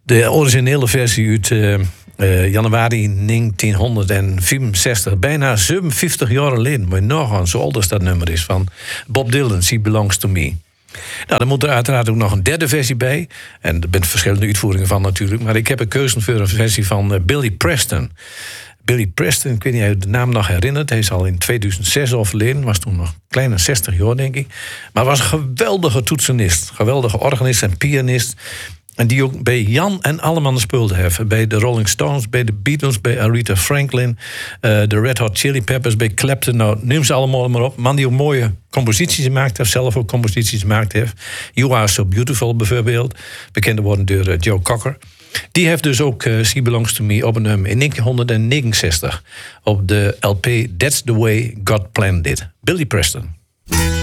De originele versie uit januari 1965. Bijna 57 jaar geleden. Maar nog aan zo oud als dat nummer is. Van Bob Dylan, She Belongs to Me. Nou, dan moet er uiteraard ook nog een derde versie bij. En er zijn verschillende uitvoeringen van natuurlijk. Maar ik heb een keuze voor een versie van Billy Preston. Billy Preston, ik weet niet of je de naam nog herinnert. Hij is al in 2006 overleden. Was toen nog kleine 60 jaar, denk ik. Maar was een geweldige toetsenist. Geweldige organist en pianist. En die ook bij Jan en Alleman speelde heeft. Bij de Rolling Stones, bij de Beatles, bij Aretha Franklin. De Red Hot Chili Peppers, bij Clapton. Nou, neem ze allemaal maar op. Man die ook mooie composities gemaakt heeft. Zelf ook composities gemaakt heeft. You Are So Beautiful bijvoorbeeld. Bekend worden door Joe Cocker. Die heeft dus ook She Belongs to Me opgenomen in 1969. Op de LP That's the Way God Planned It. Billy Preston.